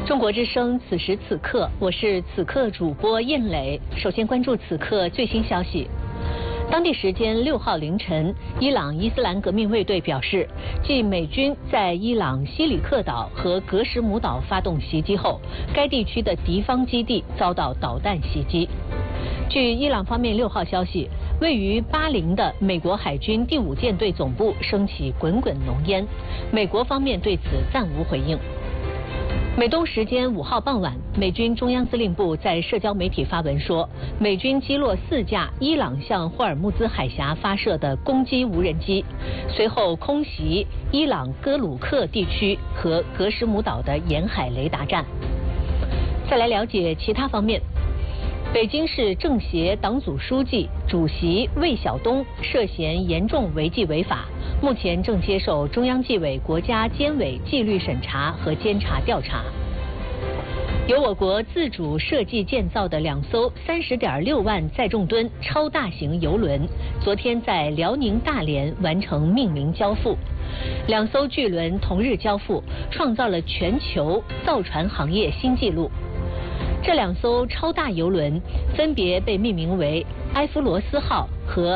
中国之声，此时此刻，我是此刻主播燕磊。首先关注此刻最新消息。当地时间6号凌晨，伊朗伊斯兰革命卫队表示，继美军在伊朗西里克岛和格什姆岛发动袭击后，该地区的敌方基地遭到导弹袭击。据伊朗方面6号消息，位于巴林的美国海军第5舰队总部升起滚滚浓烟，美国方面对此暂无回应。美东时间5号傍晚，美军中央司令部在社交媒体发文说，美军击落4架伊朗向霍尔木兹海峡发射的攻击无人机，随后空袭伊朗哥鲁克地区和格什姆岛的沿海雷达站。再来了解其他方面。北京市政协党组书记、主席魏晓东涉嫌严重违纪违法，目前正接受中央纪委国家监委纪律审查和监察调查。由我国自主设计建造的2艘30.6万载重吨超大型邮轮，昨天在辽宁大连完成命名交付。2艘巨轮同日交付，创造了全球造船行业新纪录。这2艘超大邮轮分别被命名为埃夫罗斯号和